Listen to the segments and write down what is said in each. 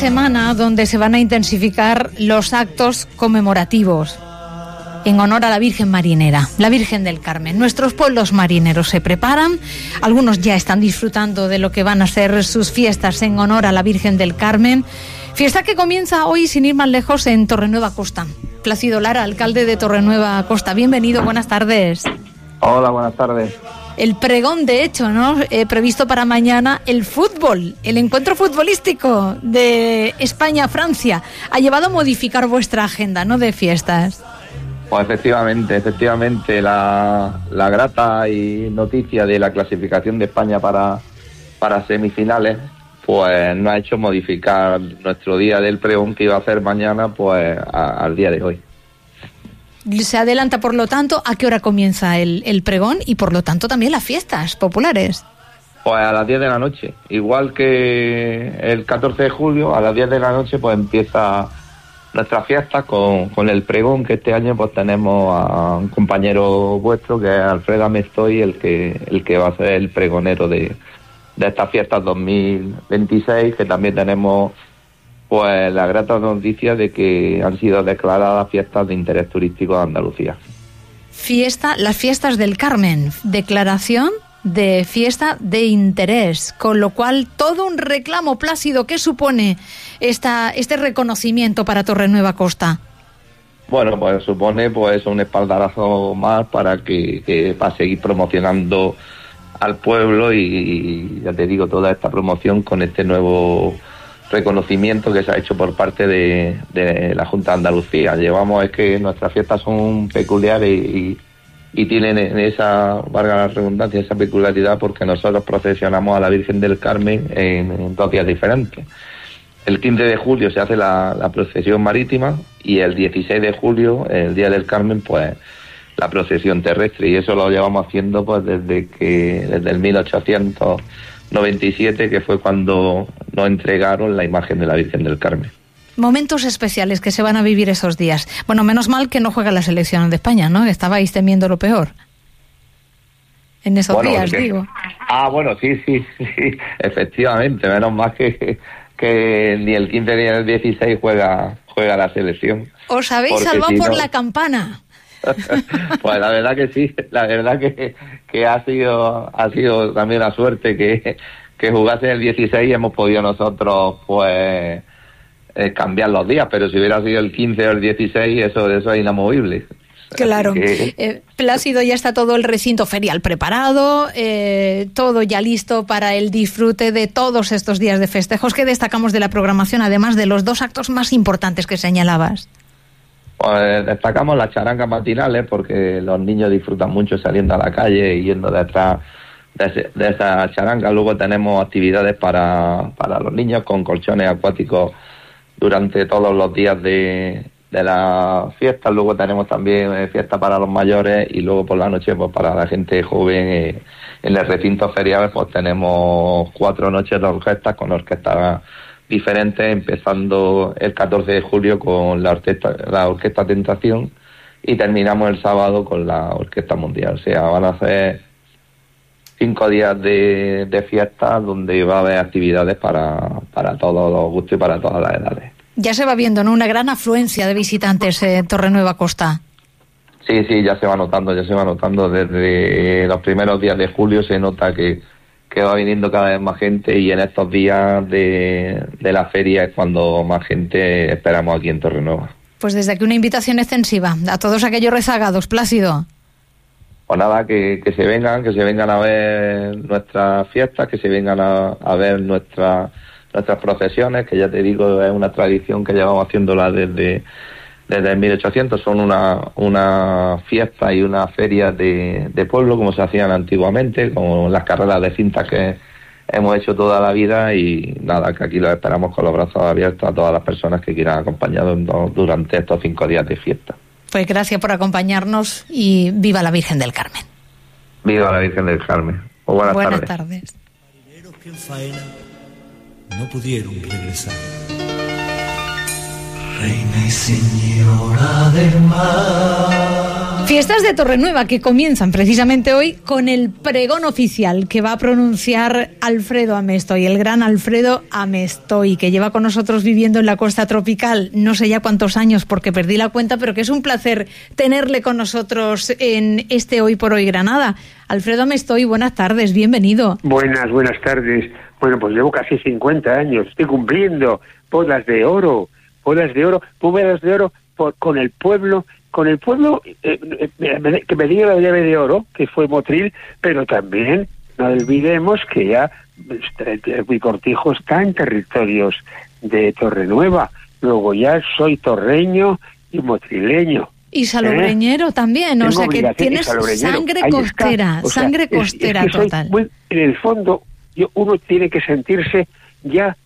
semana donde se van a intensificar los actos conmemorativos en honor a la Virgen Marinera, la Virgen del Carmen. Nuestros pueblos marineros se preparan, algunos ya están disfrutando de lo que van a ser sus fiestas en honor a la Virgen del Carmen. Fiesta que comienza hoy, sin ir más lejos, en Torrenueva Costa. Plácido Lara, alcalde de Torrenueva Costa. Bienvenido, buenas tardes. Hola, buenas tardes. El pregón, de hecho, ¿no? Previsto para mañana, el fútbol, el encuentro futbolístico de España-Francia, ha llevado a modificar vuestra agenda, ¿no?, de fiestas. Pues efectivamente, la grata y noticia de la clasificación de España para semifinales, pues nos ha hecho modificar nuestro día del pregón que iba a hacer mañana, pues al día de hoy. Se adelanta, por lo tanto, ¿a qué hora comienza el pregón y, por lo tanto, también las fiestas populares? Pues a las 10 de la noche. Igual que el 14 de julio, a las 10 de la noche, pues empieza nuestra fiesta con el pregón, que este año pues tenemos a un compañero vuestro, que es Alfredo Amestoy, el que va a ser el pregonero de estas fiestas 2026, que también tenemos pues la grata noticia de que han sido declaradas fiestas de interés turístico de Andalucía. Las fiestas del Carmen, declaración de fiesta de interés, con lo cual todo un reclamo, Plácido. ¿Qué supone este reconocimiento para Torrenueva Costa? Bueno, pues supone pues un espaldarazo más para seguir promocionando al pueblo y ya te digo, toda esta promoción con este nuevo reconocimiento que se ha hecho por parte de la Junta de Andalucía. Es que nuestras fiestas son peculiares y tienen esa, valga la redundancia, esa peculiaridad, porque nosotros procesionamos a la Virgen del Carmen en 2 días diferentes. El 15 de julio se hace la procesión marítima y el 16 de julio, el Día del Carmen, pues la procesión terrestre, y eso lo llevamos haciendo pues desde el 1897, que fue cuando nos entregaron la imagen de la Virgen del Carmen. Momentos especiales que se van a vivir esos días. Bueno, menos mal que no juega la selección de España, ¿no? Estabais temiendo lo peor en esos días, digo. Bueno, sí, efectivamente, menos mal que ni el 15 ni el 16 juega la selección. Os habéis salvado por la campana. Pues la verdad que sí, la verdad que ha sido también la suerte que jugase el 16 y hemos podido nosotros pues cambiar los días, pero si hubiera sido el 15 o el 16, eso es inamovible. Claro. Plácido, ya está todo el recinto ferial preparado, todo ya listo para el disfrute de todos estos días de festejos. ¿Qué destacamos de la programación, además de los 2 actos más importantes que señalabas? Pues destacamos las charangas matinales, porque los niños disfrutan mucho saliendo a la calle y yendo detrás de esas charangas. Luego tenemos actividades para los niños con colchones acuáticos durante todos los días de la fiesta. Luego tenemos también fiesta para los mayores, y luego por la noche pues para la gente joven en el recinto ferial pues tenemos 4 noches de orquestas, con orquestas diferentes, empezando el 14 de julio con la Orquesta Tentación y terminamos el sábado con la Orquesta Mundial. O sea, van a ser 5 días de fiesta donde va a haber actividades para todos los gustos y para todas las edades. Ya se va viendo, ¿no?, una gran afluencia de visitantes en Torrenueva Costa. Sí, ya se va notando desde los primeros días de julio. Se nota que va viniendo cada vez más gente, y en estos días de la feria es cuando más gente esperamos aquí en Torrenueva. Pues desde aquí una invitación extensiva a todos aquellos rezagados, Plácido. Pues nada, que se vengan a ver nuestras fiestas, que se vengan a ver nuestras procesiones, que ya te digo, es una tradición que llevamos haciéndola desde el 1800. Son una fiesta y una feria de pueblo, como se hacían antiguamente, con las carreras de cintas que hemos hecho toda la vida, y nada, que aquí los esperamos con los brazos abiertos a todas las personas que quieran acompañarnos durante estos 5 días de fiesta. Pues gracias por acompañarnos y viva la Virgen del Carmen. Viva la Virgen del Carmen. Buenas tardes. Marineros que en faena no pudieron regresar. Reina y señora del mar. Fiestas de Torrenueva que comienzan precisamente hoy con el pregón oficial que va a pronunciar Alfredo Amestoy, el gran Alfredo Amestoy, que lleva con nosotros viviendo en la costa tropical no sé ya cuántos años porque perdí la cuenta, pero que es un placer tenerle con nosotros en este Hoy por Hoy Granada. Alfredo Amestoy, buenas tardes, bienvenido. Buenas tardes. Bueno, pues llevo casi 50 años, estoy cumpliendo bodas de oro con el pueblo, que me dio la llave de oro, que fue Motril, pero también no olvidemos que ya mi cortijo está en territorios de Torrenueva, luego ya soy torreño y motrileño. Y salobreñero también, o sea que tienes sangre costera, sangre costera total. En el fondo, uno tiene que sentirse ya...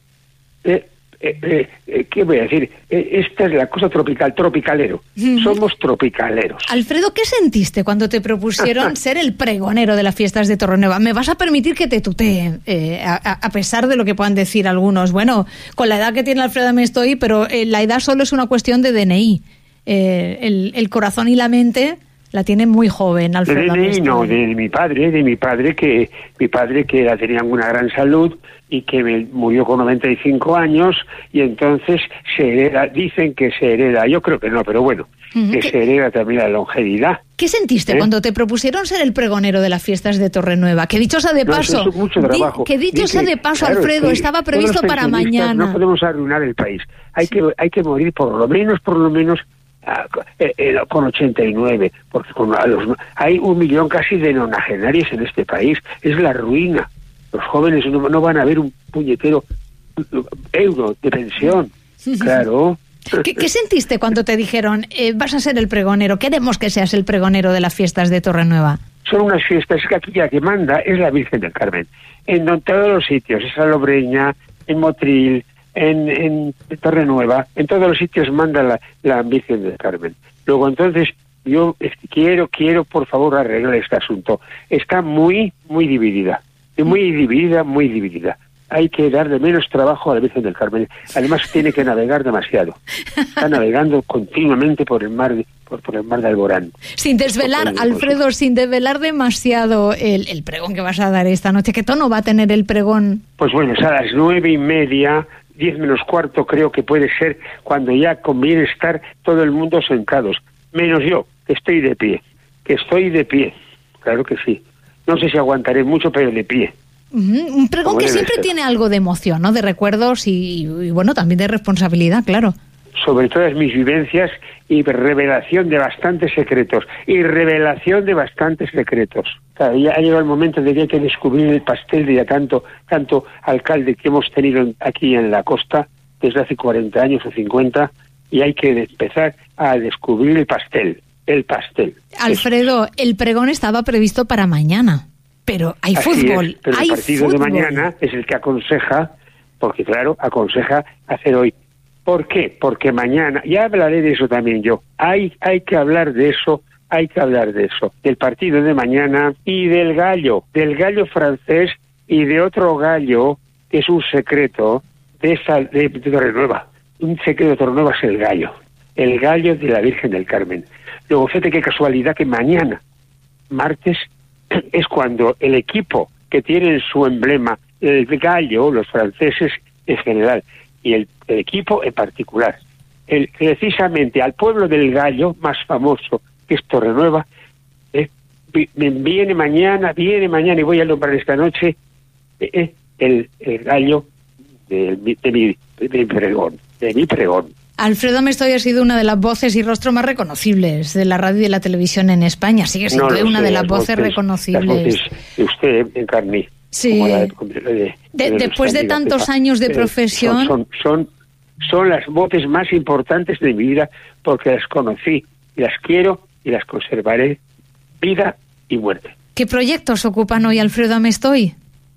¿qué voy a decir? Esta es la cosa tropicalero. Somos tropicaleros. Alfredo, ¿qué sentiste cuando te propusieron ser el pregonero de las fiestas de Torrenueva? Me vas a permitir que te tuteen, a pesar de lo que puedan decir algunos. Bueno, con la edad que tiene Alfredo Amestoy, pero la edad solo es una cuestión de DNI. El corazón y la mente la tiene muy joven, Alfredo Amestoy. No, de mi padre que tenía una gran salud y que murió con 95 años, y entonces se hereda, dicen que se hereda, yo creo que no, pero bueno, que se hereda también la longevidad. ¿Qué sentiste cuando te propusieron ser el pregonero de las fiestas de Torrenueva? Que dicho sea de paso, Alfredo, estaba previsto para mañana. No podemos arruinar el país, hay que morir por lo menos con 89, porque hay 1 millón casi de nonagenarios en este país, es la ruina. Los jóvenes no van a ver un puñetero euro de pensión, claro. ¿Qué sentiste cuando te dijeron, vas a ser el pregonero, queremos que seas el pregonero de las fiestas de Torrenueva? Son unas fiestas que aquí la que manda es la Virgen del Carmen, en todos los sitios, en Salobreña, en Motril, en Torrenueva, en todos los sitios manda la Virgen del Carmen. Luego entonces yo quiero por favor arreglar este asunto. Está muy dividida. Muy dividida. Hay que dar de menos trabajo a la Virgen del Carmen. Además tiene que navegar demasiado. Está navegando continuamente por el mar de Alborán. Sin desvelar, Alfredo, sin desvelar demasiado el pregón que vas a dar esta noche. ¿Qué tono va a tener el pregón? Pues bueno, es a las 9:30, 10 menos cuarto creo que puede ser, cuando ya conviene estar todo el mundo sentados. Menos yo, que estoy de pie. Claro que sí. No sé si aguantaré mucho, pero de pie. Un pregón que siempre tiene algo de emoción, ¿no? De recuerdos y bueno, también de responsabilidad, claro. Sobre todas mis vivencias y revelación de bastantes secretos. Claro, ya ha llegado el momento de que hay que descubrir el pastel de ya tanto alcalde que hemos tenido aquí en la costa desde hace 40 años o 50, y hay que empezar a descubrir el pastel. Alfredo, el pregón estaba previsto para mañana, pero hay fútbol. Pero el partido de mañana es el que aconseja, porque claro, aconseja hacer hoy. ¿Por qué? Porque mañana, ya hablaré de eso también yo, hay que hablar de eso, del partido de mañana y del gallo francés y de otro gallo que es un secreto de Torrenueva. Un secreto de Torrenueva es el gallo de la Virgen del Carmen. Luego, fíjate qué casualidad que mañana, martes, es cuando el equipo que tiene en su emblema el gallo, los franceses en general, y el equipo en particular, precisamente al pueblo del gallo más famoso, que es Torrenueva, viene mañana y voy a nombrar esta noche el gallo de mi pregón. Alfredo Amestoy ha sido una de las voces y rostros más reconocibles de la radio y de la televisión en España. Sigue siendo una de las voces reconocibles. Las voces de usted encarné. Sí. Después de tantos años de profesión. Son las voces más importantes de mi vida, porque las conocí, y las quiero y las conservaré, vida y muerte. ¿Qué proyectos ocupan hoy Alfredo Amestoy?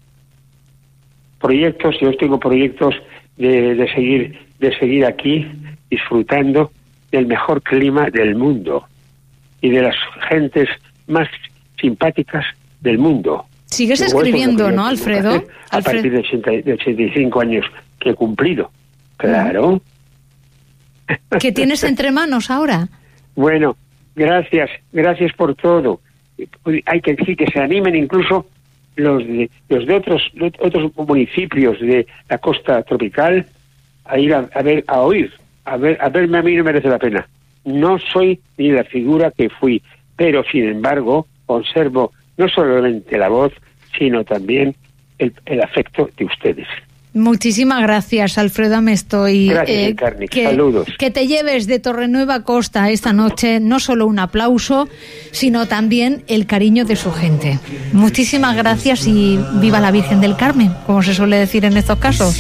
Yo tengo proyectos de seguir aquí disfrutando del mejor clima del mundo y de las gentes más simpáticas del mundo. Sigues escribiendo, ¿no, Alfredo? A partir de 85 años que he cumplido, claro. ¿Qué tienes entre manos ahora? Bueno, gracias por todo. Hay que decir que se animen incluso los de otros municipios de la costa tropical a ir a verme. A mí no merece la pena. No soy ni la figura que fui, pero sin embargo conservo no solamente la voz, sino también el afecto de ustedes. Muchísimas gracias, Alfredo Amestoy. Gracias, Carmen. Saludos. Que te lleves de Torrenueva Costa esta noche no solo un aplauso, sino también el cariño de su gente. Muchísimas gracias y viva la Virgen del Carmen, como se suele decir en estos casos.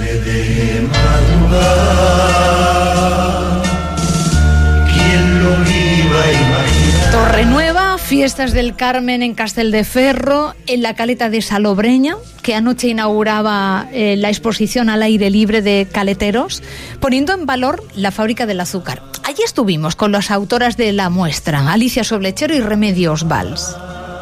Torrenueva, fiestas del Carmen en Castelldeferro, en la Caleta de Salobreña, que anoche inauguraba la exposición al aire libre de caleteros, poniendo en valor la fábrica del azúcar. Allí estuvimos con las autoras de la muestra, Alicia Soblechero y Remedios Valls.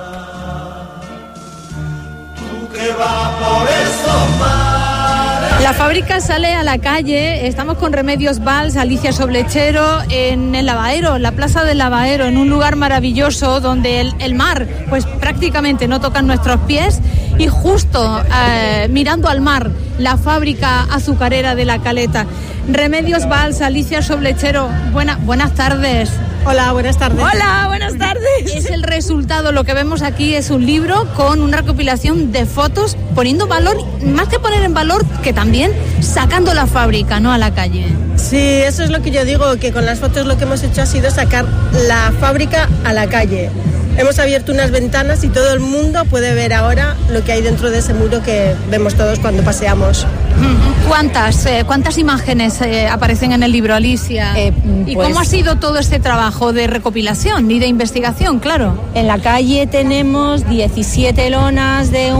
La fábrica sale a la calle, estamos con Remedios Valls, Alicia Soblechero, en el Lavadero, la plaza del Lavadero, en un lugar maravilloso donde el mar pues prácticamente no toca nuestros pies, y justo mirando al mar, la fábrica azucarera de la Caleta. Remedios Valls, Alicia Soblechero, buenas tardes. Hola, buenas tardes. Hola, buenas tardes. Es el resultado, lo que vemos aquí es un libro con una recopilación de fotos, poniendo valor, más que poner en valor, que también sacando la fábrica, ¿no?, a la calle. Sí, eso es lo que yo digo, que con las fotos lo que hemos hecho ha sido sacar la fábrica a la calle. Hemos abierto unas ventanas y todo el mundo puede ver ahora lo que hay dentro de ese muro que vemos todos cuando paseamos. ¿Cuántas imágenes aparecen en el libro, Alicia? ¿Y cómo ha sido todo este trabajo de recopilación y de investigación, claro? En la calle tenemos 17 lonas de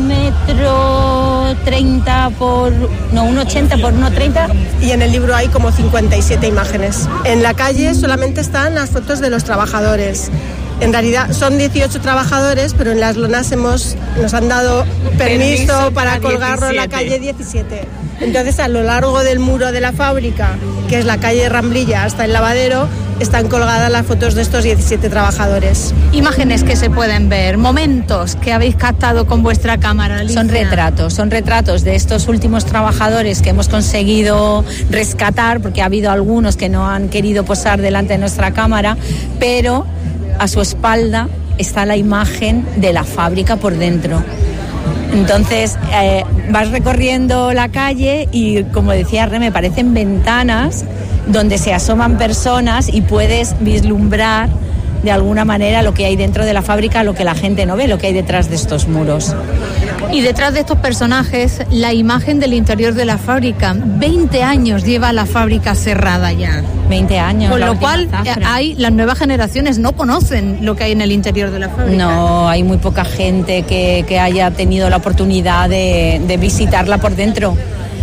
1,30 m por... No, 1,80 por 1,30. Y en el libro hay como 57 imágenes. En la calle solamente están las fotos de los trabajadores. En realidad son 18 trabajadores, pero en las lonas nos han dado permiso para colgarlo en la calle 17. Entonces, a lo largo del muro de la fábrica, que es la calle Ramblilla hasta el Lavadero, están colgadas las fotos de estos 17 trabajadores. Imágenes que se pueden ver, momentos que habéis captado con vuestra cámara, Alicia. Son retratos de estos últimos trabajadores que hemos conseguido rescatar, porque ha habido algunos que no han querido posar delante de nuestra cámara, pero a su espalda está la imagen de la fábrica por dentro. Entonces vas recorriendo la calle y, como decía me parecen ventanas donde se asoman personas y puedes vislumbrar de alguna manera lo que hay dentro de la fábrica, lo que la gente no ve, lo que hay detrás de estos muros. Y detrás de estos personajes, la imagen del interior de la fábrica. 20 años lleva la fábrica cerrada ya. 20 años. Con lo cual, las nuevas generaciones no conocen lo que hay en el interior de la fábrica. No, hay muy poca gente que haya tenido la oportunidad de visitarla por dentro.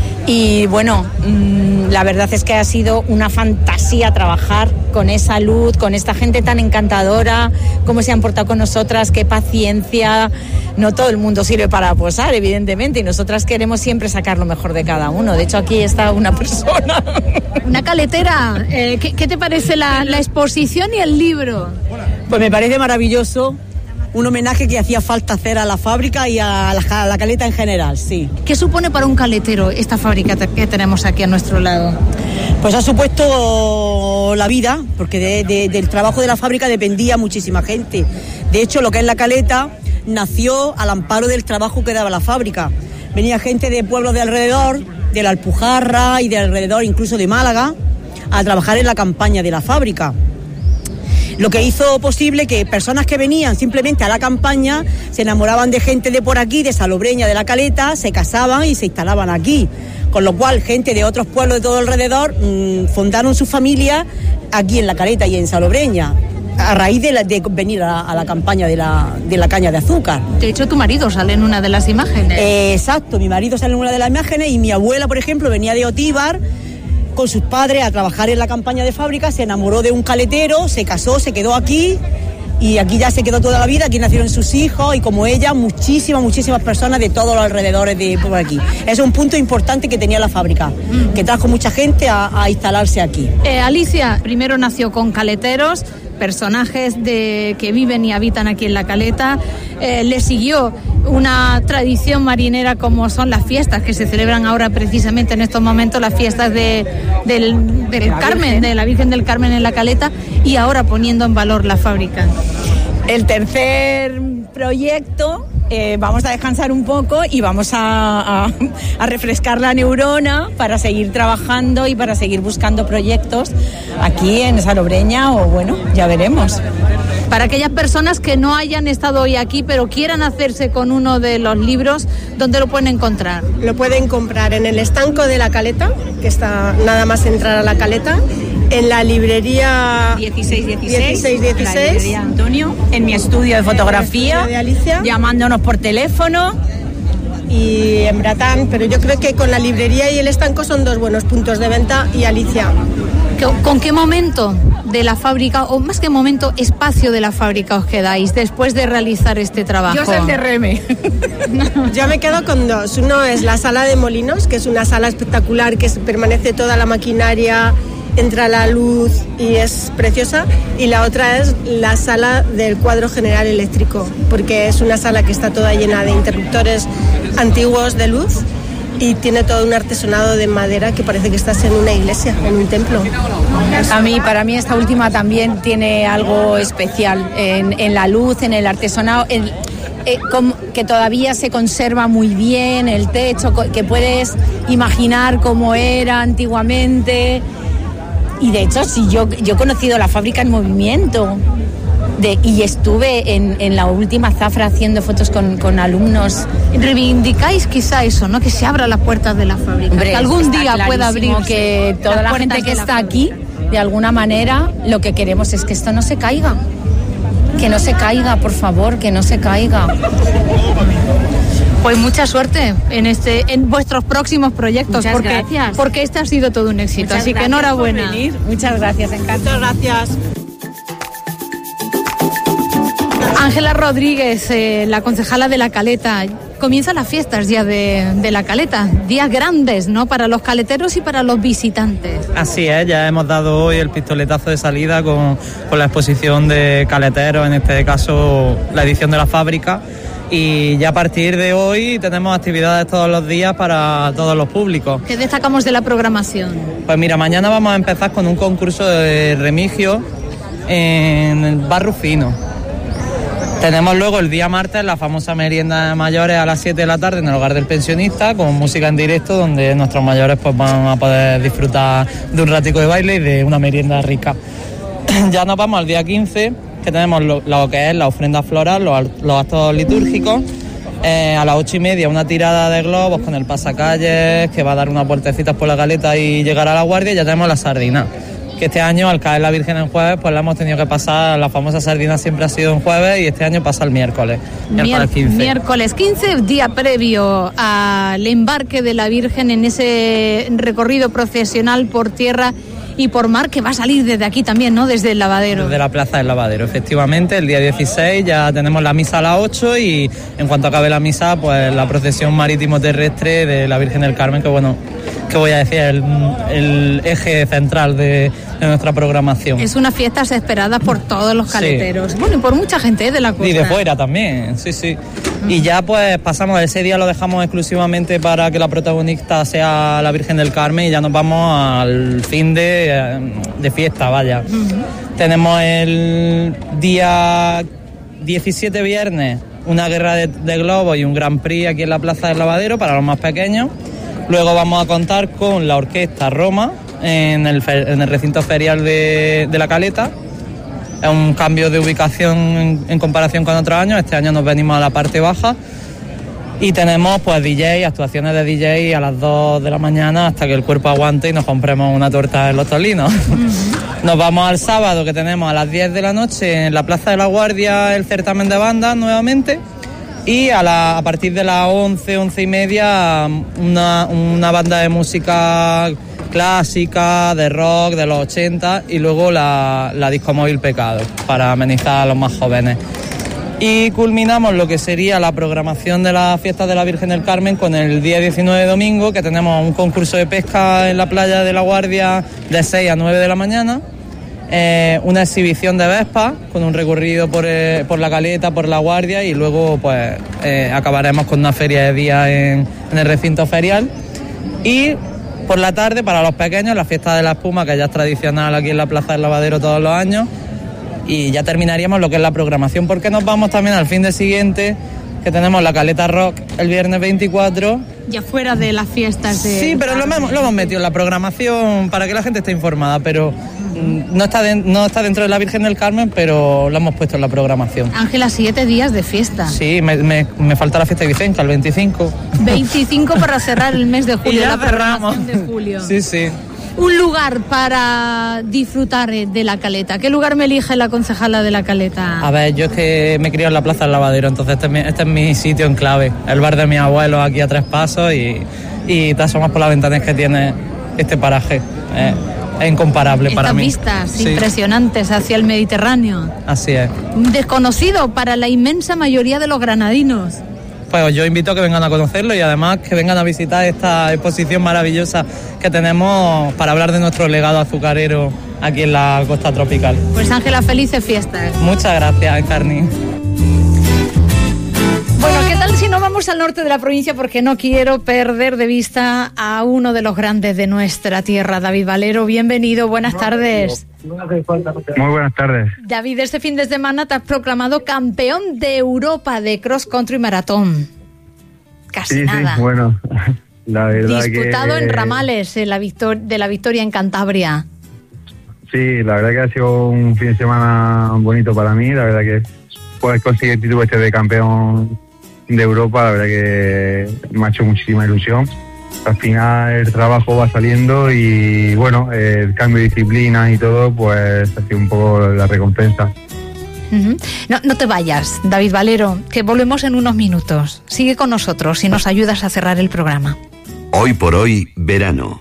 Y bueno, la verdad es que ha sido una fantasía trabajar con esa luz, con esta gente tan encantadora, cómo se han portado con nosotras, qué paciencia. No todo el mundo sirve para posar, evidentemente, y nosotras queremos siempre sacar lo mejor de cada uno. De hecho, aquí está una persona. Una caletera. ¿Qué te parece la exposición y el libro? Pues me parece maravilloso. Un homenaje que hacía falta hacer a la fábrica y a la caleta en general, sí. ¿Qué supone para un caletero esta fábrica que tenemos aquí a nuestro lado? Pues ha supuesto la vida, porque del trabajo de la fábrica dependía muchísima gente. De hecho, lo que es la caleta nació al amparo del trabajo que daba la fábrica. Venía gente de pueblos de alrededor, de la Alpujarra y de alrededor, incluso de Málaga, a trabajar en la campaña de la fábrica. Lo que hizo posible que personas que venían simplemente a la campaña se enamoraban de gente de por aquí, de Salobreña, de la Caleta, se casaban y se instalaban aquí. Con lo cual, gente de otros pueblos de todo alrededor fundaron su familia aquí en la Caleta y en Salobreña, a raíz de venir a la campaña de la caña de azúcar. De hecho, tu marido sale en una de las imágenes. Exacto, mi marido sale en una de las imágenes y mi abuela, por ejemplo, venía de Otíbar con sus padres a trabajar en la campaña de fábrica, se enamoró de un caletero, se casó, se quedó aquí y aquí ya se quedó toda la vida, aquí nacieron sus hijos y como ella, muchísimas personas de todos los alrededores de por aquí. Es un punto importante que tenía la fábrica, que trajo mucha gente a instalarse aquí. Alicia primero nació con caleteros, personajes que viven y habitan aquí en La Caleta. Le siguió una tradición marinera como son las fiestas que se celebran ahora precisamente en estos momentos, las fiestas del Carmen, de la Virgen del Carmen en La Caleta, y ahora poniendo en valor la fábrica. El tercer proyecto, vamos a descansar un poco y vamos a refrescar la neurona para seguir trabajando y para seguir buscando proyectos aquí en Salobreña, o bueno, ya veremos. Para aquellas personas que no hayan estado hoy aquí pero quieran hacerse con uno de los libros, ¿dónde lo pueden encontrar? Lo pueden comprar en el estanco de La Caleta, que está nada más entrar a La Caleta, en la librería 1616, en la librería Antonio, en mi estudio de fotografía, de Alicia, llamándonos por teléfono, y en Bratán, pero yo creo que con la librería y el estanco son dos buenos puntos de venta, y Alicia. ¿Con qué momento de la fábrica, o más que momento, espacio de la fábrica os quedáis después de realizar este trabajo? Yo soy el de Reme. Yo me quedo con dos. Uno es la sala de molinos, que es una sala espectacular, que permanece toda la maquinaria, entra la luz y es preciosa. Y la otra es la sala del cuadro general eléctrico, porque es una sala que está toda llena de interruptores antiguos de luz y tiene todo un artesonado de madera que parece que estás en una iglesia, en un templo. Para mí esta última también tiene algo especial en la luz, en el artesonado, que todavía se conserva muy bien, el techo, que puedes imaginar cómo era antiguamente. Y de hecho, sí, yo he conocido la fábrica en movimiento. Y estuve en la última zafra haciendo fotos con alumnos. Reivindicáis quizá eso, ¿no? Que se abra las puertas de la fábrica. Hombre, que algún día pueda abrir. Que toda la gente que está aquí, de alguna manera, lo que queremos es que esto no se caiga. Que no se caiga, por favor, que no se caiga. Pues mucha suerte en vuestros próximos proyectos. Muchas gracias. Porque este ha sido todo un éxito. Muchas así que enhorabuena. Por venir. Muchas gracias, encantado. Muchas gracias. Ángela Rodríguez, la concejala de La Caleta. Comienzan las fiestas ya de La Caleta, días grandes, ¿no? Para los caleteros y para los visitantes. Así es, ya hemos dado hoy el pistoletazo de salida con la exposición de caleteros, en este caso la edición de la fábrica, y ya a partir de hoy tenemos actividades todos los días para todos los públicos. ¿Qué destacamos de la programación? Pues mira, mañana vamos a empezar con un concurso de remigio en el Bar Rufino. Tenemos luego el día martes la famosa merienda de mayores a las 7 de la tarde en el hogar del pensionista, con música en directo, donde nuestros mayores pues van a poder disfrutar de un ratico de baile y de una merienda rica. Ya nos vamos al día 15, que tenemos lo que es la ofrenda floral, los actos litúrgicos. A las 8:30 una tirada de globos con el pasacalles, que va a dar unas vueltecitas por La Caleta y llegar a La Guardia. Y ya tenemos la sardina, que este año, al caer la Virgen en jueves, pues la hemos tenido que pasar. La famosa sardina siempre ha sido en jueves y este año pasa el miércoles. Miércoles 15, día previo al embarque de la Virgen en ese recorrido procesional por tierra y por mar, que va a salir desde aquí también, ¿no? Desde el lavadero. Desde la plaza del lavadero, efectivamente. El día 16 ya tenemos la misa a las 8 y en cuanto acabe la misa, pues la procesión marítimo-terrestre de la Virgen del Carmen, que bueno, ¿qué voy a decir? El eje central de nuestra programación. Es unas fiestas esperadas por todos los caleteros. Sí. Bueno, y por mucha gente de la costa. Y de fuera también, sí. Y ya pues pasamos, ese día lo dejamos exclusivamente para que la protagonista sea la Virgen del Carmen y ya nos vamos al fin de fiesta, vaya. Tenemos el día 17 viernes una guerra de globos y un Grand Prix aquí en la Plaza del Lavadero para los más pequeños. Luego vamos a contar con la Orquesta Roma en el recinto ferial de La Caleta. Es un cambio de ubicación en comparación con otros años. Este año nos venimos a la parte baja y tenemos pues actuaciones de DJ a las 2 de la mañana hasta que el cuerpo aguante y nos compremos una torta en Los Tolinos. Nos vamos al sábado, que tenemos a las 10 de la noche en la Plaza de la Guardia el certamen de bandas nuevamente. Y a partir de las 11:30 una banda de música clásica, de rock, de los 80, y luego la disco móvil Pecado, para amenizar a los más jóvenes. Y culminamos lo que sería la programación de las fiestas de la Virgen del Carmen con el día 19 domingo, que tenemos un concurso de pesca en la playa de La Guardia de 6 a 9 de la mañana, una exhibición de Vespa con un recorrido por la caleta, por La Guardia, y luego pues acabaremos con una feria de día en el recinto ferial. Y por la tarde, para los pequeños, la fiesta de la espuma, que ya es tradicional aquí en la Plaza del Lavadero todos los años. Y ya terminaríamos lo que es la programación, porque nos vamos también al fin de siguiente, que tenemos la Caleta Rock el viernes 24. Ya fuera de las fiestas de... Sí, pero lo hemos metido en la programación para que la gente esté informada, pero no está dentro de la Virgen del Carmen, pero lo hemos puesto en la programación. Ángela, 7 días de fiesta. Sí, me falta la fiesta de Vicenca, el 25. 25 para cerrar el mes de julio, Y ya la programación de julio. Sí, sí. Un lugar para disfrutar de la Caleta. ¿Qué lugar me elige la concejala de la Caleta? A ver, yo es que me crié en la Plaza del Lavadero, entonces este es mi sitio en clave. El bar de mis abuelos aquí a 3 pasos y te asomas por las ventanas que tiene este paraje. Es incomparable para mí. Estas vistas Sí. impresionantes hacia el Mediterráneo. Así es. Desconocido para la inmensa mayoría de los granadinos. Pues yo invito a que vengan a conocerlo y además que vengan a visitar esta exposición maravillosa que tenemos para hablar de nuestro legado azucarero aquí en la costa tropical. Pues Ángela, felices fiestas. Muchas gracias, Encarni. Bueno, ¿qué tal si no vamos al norte de la provincia? Porque no quiero perder de vista a uno de los grandes de nuestra tierra, David Valero. Bienvenido, buenas tardes. Muy buenas tardes. David, este fin de semana te has proclamado campeón de Europa de cross country maratón. Casi nada. Sí, bueno, la verdad disputado que... en Ramales, de la Victoria en Cantabria. Sí, la verdad que ha sido un fin de semana bonito para mí. La verdad que poder conseguir el título de campeón de Europa, la verdad que me ha hecho muchísima ilusión. Al final el trabajo va saliendo y bueno, el cambio de disciplina y todo, pues ha sido un poco la recompensa. No te vayas, David Valero, que volvemos en unos minutos. Sigue con nosotros y nos ayudas a cerrar el programa. Hoy por hoy, verano.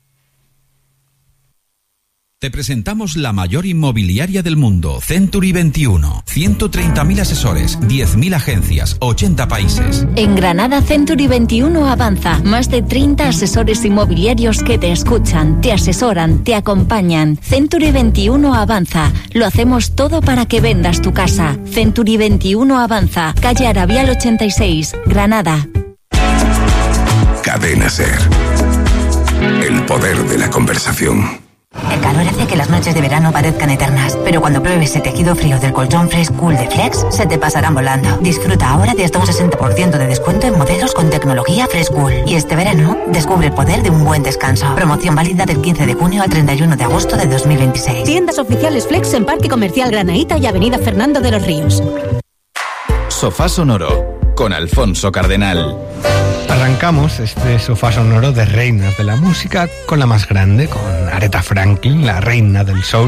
Te presentamos la mayor inmobiliaria del mundo, Century 21. 130.000 asesores, 10.000 agencias, 80 países. En Granada, Century 21 avanza. Más de 30 asesores inmobiliarios que te escuchan, te asesoran, te acompañan. Century 21 avanza. Lo hacemos todo para que vendas tu casa. Century 21 avanza. Calle Arabial 86, Granada. Cadena SER. El poder de la conversación. El calor hace que las noches de verano parezcan eternas, pero cuando pruebes el tejido frío del colchón Fresh Cool de Flex, se te pasarán volando. Disfruta ahora de hasta un 60% de descuento en modelos con tecnología Fresh Cool. Y este verano, descubre el poder de un buen descanso. Promoción válida del 15 de junio al 31 de agosto de 2026. Tiendas oficiales Flex en Parque Comercial Granaíta y Avenida Fernando de los Ríos. Sofá Sonoro, con Alfonso Cardenal. Arrancamos este sofá sonoro de reinas de la música con la más grande, con Aretha Franklin, la reina del soul.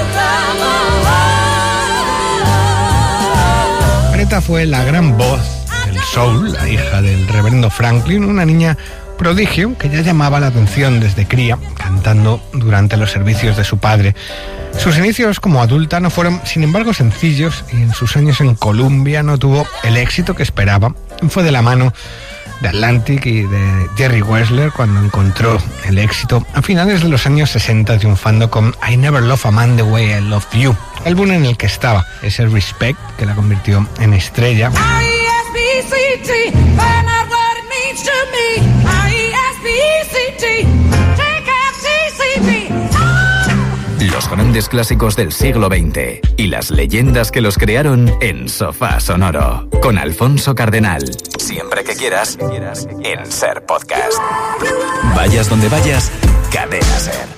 Aretha fue la gran voz del soul, la hija del reverendo Franklin, una niña prodigio que ya llamaba la atención desde cría, cantando durante los servicios de su padre. Sus inicios como adulta no fueron, sin embargo, sencillos y en sus años en Columbia no tuvo el éxito que esperaba. Fue de la mano de Atlantic y de Jerry Wessler cuando encontró el éxito a finales de los años 60, triunfando con I Never Loved a Man the Way I Loved You, álbum en el que estaba ese Respect que la convirtió en estrella. Los grandes clásicos del siglo XX y las leyendas que los crearon en Sofá Sonoro, con Alfonso Cardenal. Siempre que quieras, en SER Podcast. Vayas donde vayas, Cadena SER.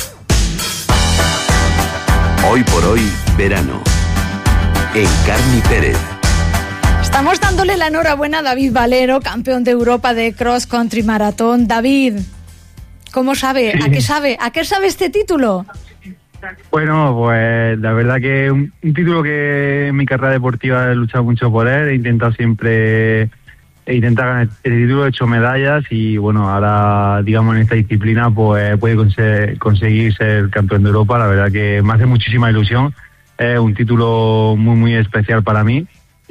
Hoy por hoy, verano. Encarni Pérez. Estamos dándole la enhorabuena a David Valero, campeón de Europa de Cross Country Maratón. David, ¿cómo sabe? ¿A qué sabe? ¿A qué sabe este título? Bueno, pues la verdad que un título que en mi carrera deportiva he luchado mucho por él, he intentado siempre intenta ganar el título, he hecho medallas y bueno, ahora digamos en esta disciplina pues puede conseguir ser campeón de Europa. La verdad que me hace muchísima ilusión, es un título muy muy especial para mí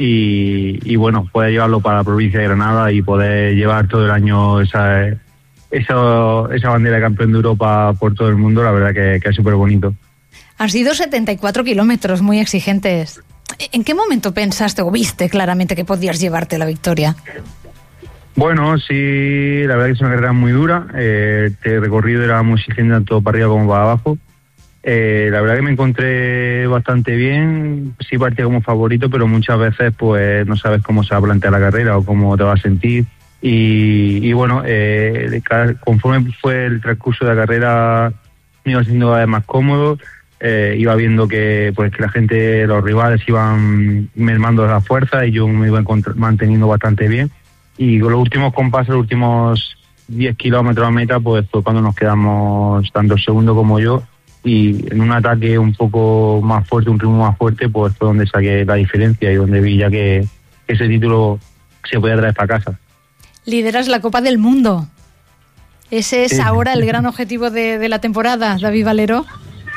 y bueno, poder llevarlo para la provincia de Granada y poder llevar todo el año esa bandera de campeón de Europa por todo el mundo, la verdad que es súper bonito. Han sido 74 kilómetros muy exigentes. ¿En qué momento pensaste o viste claramente que podías llevarte la victoria? Bueno, sí, la verdad que es una carrera muy dura. Este recorrido era muy exigente tanto para arriba como para abajo. La verdad que me encontré bastante bien. Sí partía como favorito, pero muchas veces pues no sabes cómo se va a plantear la carrera o cómo te vas a sentir. Y bueno, conforme fue el transcurso de la carrera me iba siendo cada vez más cómodo. Iba viendo que la gente, los rivales iban mermando la fuerza y yo me iba manteniendo bastante bien. Y con los últimos compases, los últimos 10 kilómetros a meta, pues fue cuando nos quedamos tanto el segundo como yo. Y en un ataque un poco más fuerte, un ritmo más fuerte, pues fue donde saqué la diferencia y donde vi ya que ese título se podía traer para casa. Lideras la Copa del Mundo. ¿Ese es ahora el gran objetivo de la temporada, David Valero?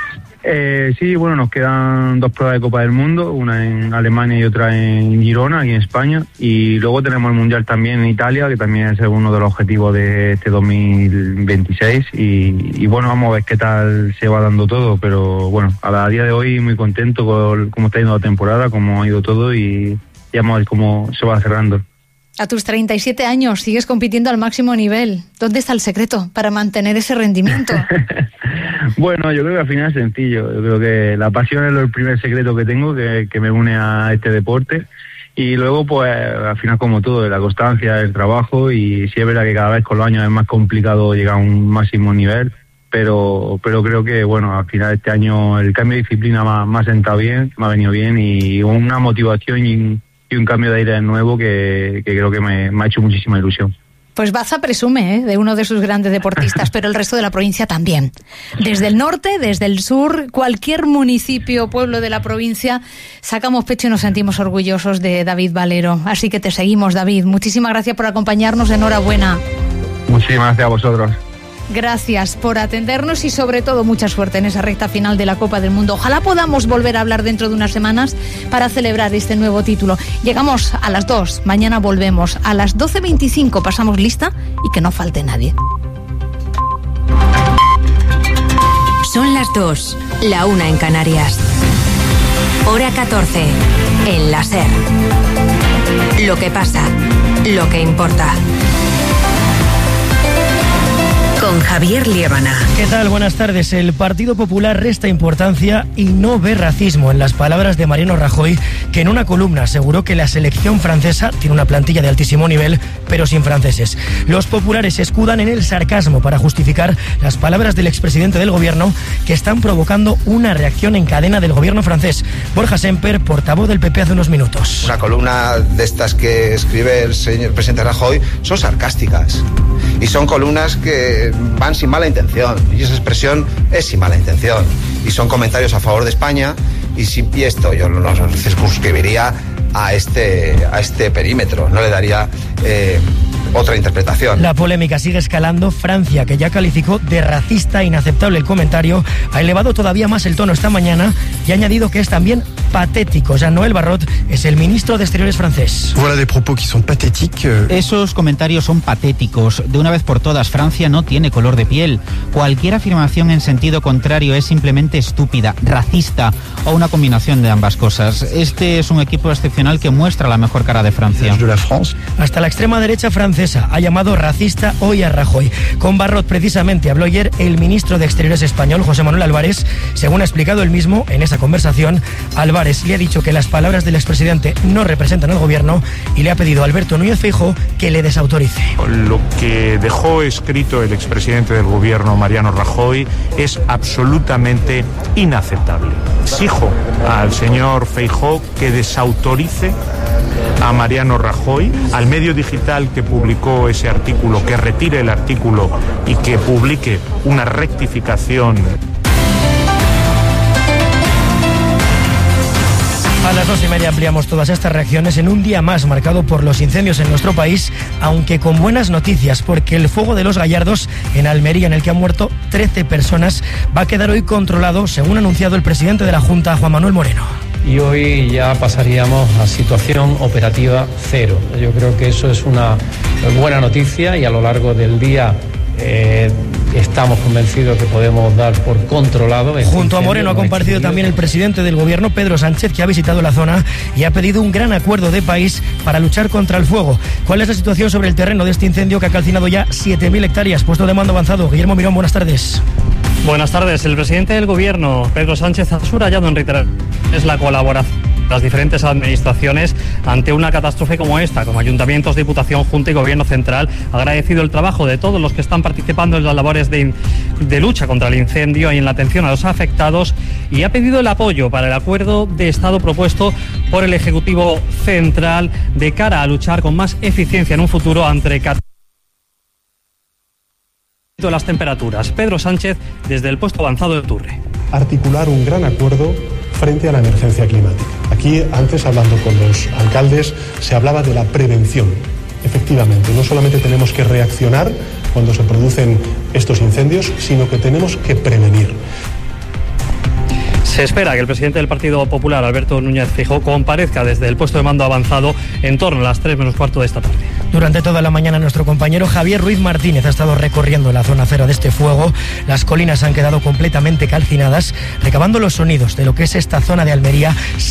Sí, bueno, nos quedan 2 pruebas de Copa del Mundo, una en Alemania y otra en Girona, aquí en España, y luego tenemos el Mundial también en Italia, que también es uno de los objetivos de este 2026, y bueno, vamos a ver qué tal se va dando todo, pero bueno, a día de hoy muy contento con cómo está yendo la temporada, cómo ha ido todo, y ya vamos a ver cómo se va cerrando. A tus 37 años sigues compitiendo al máximo nivel. ¿Dónde está el secreto para mantener ese rendimiento? Bueno, yo creo que al final es sencillo. Yo creo que la pasión es el primer secreto que tengo, que me une a este deporte. Y luego, pues, al final como todo, la constancia, el trabajo. Y sí es verdad que cada vez con los años es más complicado llegar a un máximo nivel. Pero creo que, bueno, al final este año el cambio de disciplina me ha sentado bien, me ha venido bien. Y una motivación y un cambio de aire nuevo que creo que me ha hecho muchísima ilusión. Pues Baza presume de uno de sus grandes deportistas, pero el resto de la provincia también. Desde el norte, desde el sur, cualquier municipio o pueblo de la provincia, sacamos pecho y nos sentimos orgullosos de David Valero. Así que te seguimos, David. Muchísimas gracias por acompañarnos. Enhorabuena. Muchísimas gracias a vosotros. Gracias por atendernos y sobre todo mucha suerte en esa recta final de la Copa del Mundo. Ojalá podamos volver a hablar dentro de unas semanas para celebrar este nuevo título. Llegamos a las 2, mañana volvemos. A las 12:25 pasamos lista y que no falte nadie. Son las 2, la 1 en Canarias. Hora 14, en la SER. Lo que pasa, lo que importa. Con Javier Liébana. ¿Qué tal? Buenas tardes. El Partido Popular resta importancia y no ve racismo en las palabras de Mariano Rajoy, que en una columna aseguró que la selección francesa tiene una plantilla de altísimo nivel, pero sin franceses. Los populares se escudan en el sarcasmo para justificar las palabras del expresidente del gobierno, que están provocando una reacción en cadena del gobierno francés. Borja Semper, portavoz del PP hace unos minutos. Una columna de estas que escribe el señor presidente Rajoy son sarcásticas y son columnas que van sin mala intención, y esa expresión es sin mala intención, y son comentarios a favor de España, y esto yo lo circunscribiría a este perímetro, no le daría otra interpretación. La polémica sigue escalando. Francia, que ya calificó de racista e inaceptable el comentario, ha elevado todavía más el tono esta mañana y ha añadido que es también patético. Jean-Noël Barrot es el ministro de Exteriores francés. Esos comentarios son patéticos. De una vez por todas, Francia no tiene color de piel. Cualquier afirmación en sentido contrario es simplemente estúpida, racista o una combinación de ambas cosas. Este es un equipo excepcional que muestra la mejor cara de Francia. Hasta la extrema derecha francesa ha llamado racista hoy a Rajoy. Con Barrot precisamente habló ayer el ministro de Exteriores español, José Manuel Álvarez. Según ha explicado él mismo en esa conversación, Álvarez le ha dicho que las palabras del expresidente no representan al gobierno y le ha pedido a Alberto Núñez Feijóo que le desautorice. Lo que dejó escrito el expresidente del gobierno, Mariano Rajoy, es absolutamente inaceptable. Exijo al señor Feijóo que desautorice a Mariano Rajoy, al medio digital que publicó ese artículo, que retire el artículo y que publique una rectificación. A las 2:30 ampliamos todas estas reacciones en un día más marcado por los incendios en nuestro país, aunque con buenas noticias, porque el fuego de los Gallardos en Almería, en el que han muerto 13 personas, va a quedar hoy controlado, según ha anunciado el presidente de la Junta, Juan Manuel Moreno. Y hoy ya pasaríamos a situación operativa cero. Yo creo que eso es una buena noticia y a lo largo del día estamos convencidos que podemos dar por controlado. Junto a Moreno ha comparecido también el presidente del gobierno, Pedro Sánchez, que ha visitado la zona y ha pedido un gran acuerdo de país para luchar contra el fuego. ¿Cuál es la situación sobre el terreno de este incendio que ha calcinado ya 7.000 hectáreas? Puesto de mando avanzado. Guillermo Mirón, buenas tardes. Buenas tardes. El presidente del gobierno, Pedro Sánchez, ha subrayado en reiteraciones la colaboración de las diferentes administraciones ante una catástrofe como esta, como ayuntamientos, Diputación, Junta y Gobierno Central. Ha agradecido el trabajo de todos los que están participando en las labores de lucha contra el incendio y en la atención a los afectados, y ha pedido el apoyo para el acuerdo de Estado propuesto por el Ejecutivo Central de cara a luchar con más eficiencia en un futuro ante las temperaturas. Pedro Sánchez, desde el puesto avanzado de Turre. Articular un gran acuerdo frente a la emergencia climática. Aquí, antes, hablando con los alcaldes, se hablaba de la prevención. Efectivamente, no solamente tenemos que reaccionar cuando se producen estos incendios, sino que tenemos que prevenir. Se espera que el presidente del Partido Popular, Alberto Núñez Feijóo, comparezca desde el puesto de mando avanzado en torno a las 3 menos cuarto de esta tarde. Durante toda la mañana nuestro compañero Javier Ruiz Martínez ha estado recorriendo la zona cero de este fuego. Las colinas han quedado completamente calcinadas, recabando los sonidos de lo que es esta zona de Almería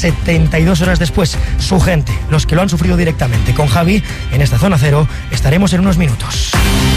72 horas después. Su gente, los que lo han sufrido directamente. Con Javi, en esta zona cero, estaremos en unos minutos.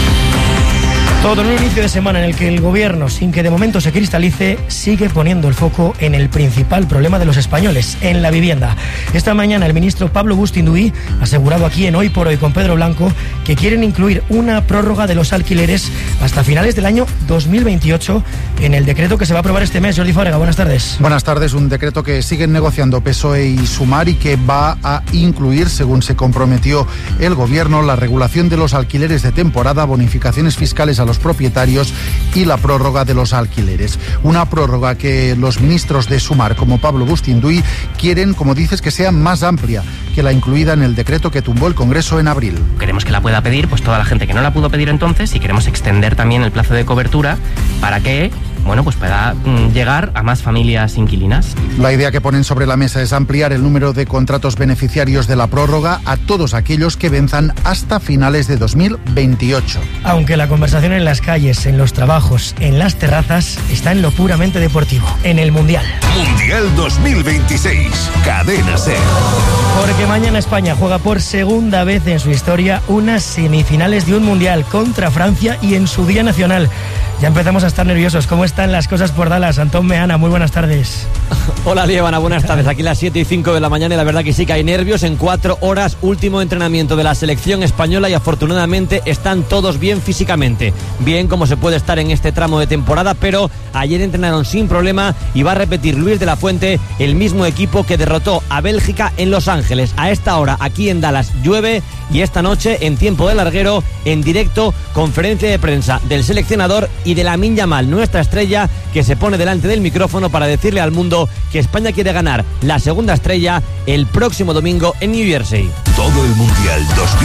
Todo en un inicio de semana en el que el gobierno, sin que de momento se cristalice, sigue poniendo el foco en el principal problema de los españoles, en la vivienda. Esta mañana el ministro Pablo Bustinduy ha asegurado aquí en Hoy por Hoy con Pedro Blanco que quieren incluir una prórroga de los alquileres hasta finales del año 2028 en el decreto que se va a aprobar este mes. Jordi Fábrega, buenas tardes. Buenas tardes. Un decreto que siguen negociando PSOE y Sumar y que va a incluir, según se comprometió el gobierno, la regulación de los alquileres de temporada, bonificaciones fiscales a los propietarios y la prórroga de los alquileres. Una prórroga que los ministros de Sumar, como Pablo Bustinduy, quieren, como dices, que sea más amplia que la incluida en el decreto que tumbó el Congreso en abril. Queremos que la pueda pedir pues toda la gente que no la pudo pedir entonces, y queremos extender también el plazo de cobertura para que pues pueda llegar a más familias inquilinas. La idea que ponen sobre la mesa es ampliar el número de contratos beneficiarios de la prórroga a todos aquellos que venzan hasta finales de 2028. Aunque la conversación en las calles, en los trabajos, en las terrazas, está en lo puramente deportivo, en el Mundial. Mundial 2026, Cadena SER. Porque mañana España juega por segunda vez en su historia unas semifinales de un Mundial contra Francia y en su día nacional. Ya empezamos a estar nerviosos. ¿Cómo están las cosas por Dallas? Antón Meana, muy buenas tardes. Hola, Liébana, buenas tardes. Aquí las 7:05 de la mañana y la verdad que sí que hay nervios. En 4 horas, último entrenamiento de la selección española y afortunadamente están todos bien físicamente. Bien como se puede estar en este tramo de temporada, pero ayer entrenaron sin problema y va a repetir Luis de la Fuente, el mismo equipo que derrotó a Bélgica en Los Ángeles. A esta hora, aquí en Dallas, llueve y esta noche, en tiempo de larguero, en directo, conferencia de prensa del seleccionador y de Lamine Yamal, nuestra estrella, que se pone delante del micrófono para decirle al mundo que España quiere ganar la segunda estrella el próximo domingo en New Jersey. Todo el Mundial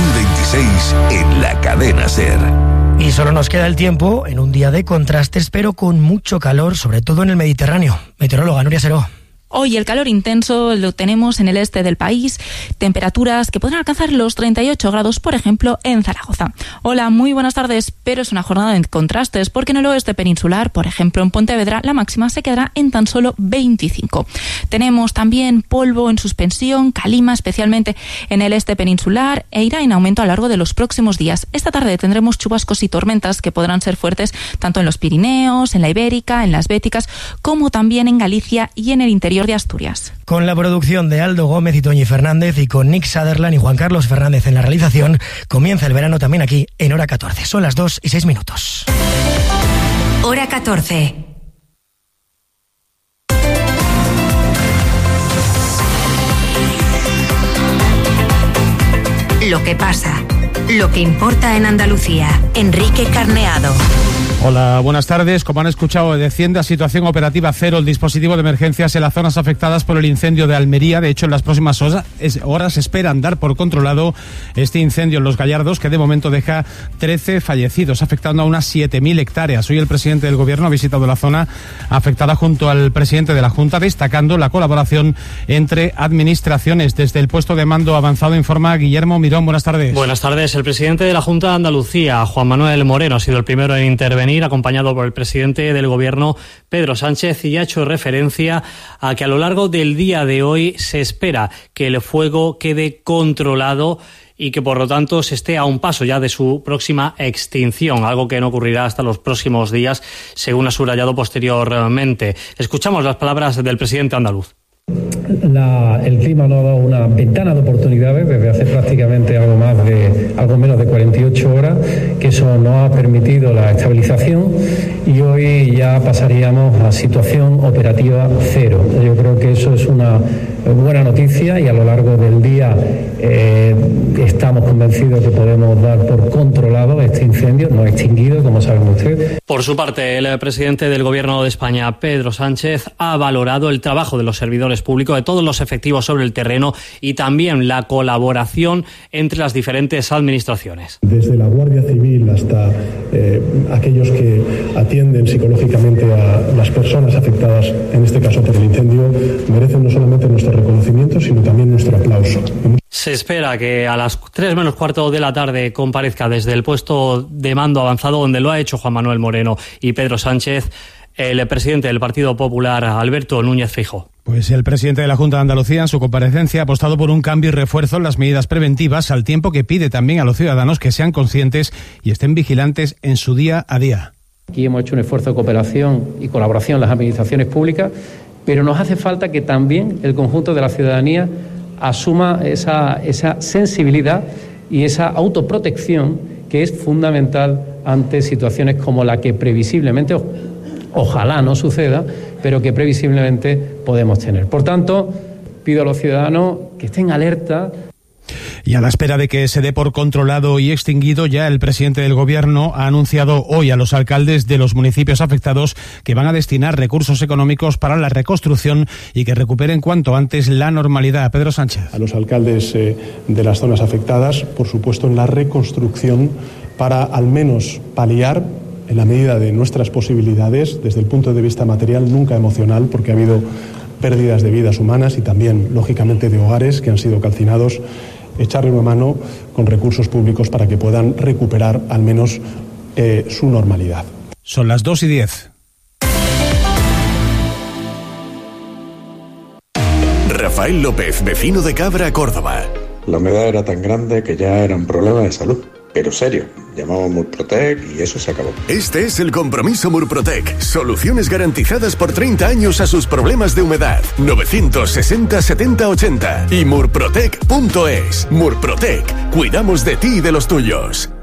2026 en la Cadena SER. Y solo nos queda el tiempo en un día de contrastes, pero con mucho calor, sobre todo en el Mediterráneo. Meteoróloga Nuria Seró. Hoy el calor intenso lo tenemos en el este del país, temperaturas que podrán alcanzar los 38 grados, por ejemplo, en Zaragoza. Hola, muy buenas tardes, pero es una jornada de contrastes porque en el oeste peninsular, por ejemplo, en Pontevedra, la máxima se quedará en tan solo 25. Tenemos también polvo en suspensión, calima, especialmente en el este peninsular, e irá en aumento a lo largo de los próximos días. Esta tarde tendremos chubascos y tormentas que podrán ser fuertes tanto en los Pirineos, en la Ibérica, en las Béticas, como también en Galicia y en el interior de Asturias. Con la producción de Aldo Gómez y Toñi Fernández y con Nick Sutherland y Juan Carlos Fernández en la realización, comienza el verano también aquí en Hora 14. Son las 2:06. Hora 14. Lo que pasa, lo que importa en Andalucía. Enrique Carneado. Hola, buenas tardes. Como han escuchado, desciende a situación operativa cero el dispositivo de emergencias en las zonas afectadas por el incendio de Almería. De hecho, en las próximas horas esperan dar por controlado este incendio en Los Gallardos, que de momento deja 13 fallecidos, afectando a unas 7.000 hectáreas. Hoy el presidente del Gobierno ha visitado la zona afectada junto al presidente de la Junta, destacando la colaboración entre administraciones. Desde el puesto de mando avanzado informa Guillermo Mirón. Buenas tardes. Buenas tardes. El presidente de la Junta de Andalucía, Juan Manuel Moreno, ha sido el primero en intervenir, acompañado por el presidente del Gobierno, Pedro Sánchez, y ha hecho referencia a que a lo largo del día de hoy se espera que el fuego quede controlado y que por lo tanto se esté a un paso ya de su próxima extinción, algo que no ocurrirá hasta los próximos días, según ha subrayado posteriormente. Escuchamos las palabras del presidente andaluz. El clima nos ha dado una ventana de oportunidades desde hace prácticamente algo menos de 48 horas, que eso nos ha permitido la estabilización, y hoy ya pasaríamos a situación operativa cero. Yo creo que eso es una buena noticia, y a lo largo del día estamos convencidos que podemos dar por controlado este incendio, no extinguido, como saben ustedes. Por su parte, el presidente del Gobierno de España, Pedro Sánchez, ha valorado el trabajo de los servidores públicos, de todos los efectivos sobre el terreno, y también la colaboración entre las diferentes administraciones. Desde la Guardia Civil hasta aquellos que atienden psicológicamente a las personas afectadas, en este caso por el incendio, merecen no solamente nuestro reconocimiento, sino también nuestro aplauso. Se espera que a las 3 menos cuarto de la tarde comparezca desde el puesto de mando avanzado, donde lo ha hecho Juan Manuel Moreno y Pedro Sánchez, el presidente del Partido Popular, Alberto Núñez Feijóo. Pues el presidente de la Junta de Andalucía, en su comparecencia, ha apostado por un cambio y refuerzo en las medidas preventivas, al tiempo que pide también a los ciudadanos que sean conscientes y estén vigilantes en su día a día. Aquí hemos hecho un esfuerzo de cooperación y colaboración en las administraciones públicas, pero nos hace falta que también el conjunto de la ciudadanía asuma esa sensibilidad y esa autoprotección que es fundamental ante situaciones como la que previsiblemente, ojalá no suceda, pero que previsiblemente podemos tener. Por tanto, pido a los ciudadanos que estén alerta. Y a la espera de que se dé por controlado y extinguido, ya el presidente del Gobierno ha anunciado hoy a los alcaldes de los municipios afectados que van a destinar recursos económicos para la reconstrucción y que recuperen cuanto antes la normalidad. Pedro Sánchez. A los alcaldes de las zonas afectadas, por supuesto, en la reconstrucción, para al menos paliar, en la medida de nuestras posibilidades, desde el punto de vista material, nunca emocional, porque ha habido pérdidas de vidas humanas y también, lógicamente, de hogares que han sido calcinados, echarle una mano con recursos públicos para que puedan recuperar al menos su normalidad. Son las 2:10. Rafael López, vecino de Cabra, Córdoba. La humedad era tan grande que ya era un problema de salud. Pero serio, llamamos Murprotec y eso se acabó. Este es el compromiso Murprotec. Soluciones garantizadas por 30 años a sus problemas de humedad. 960 70 80 y murprotec.es. Murprotec. Cuidamos de ti y de los tuyos.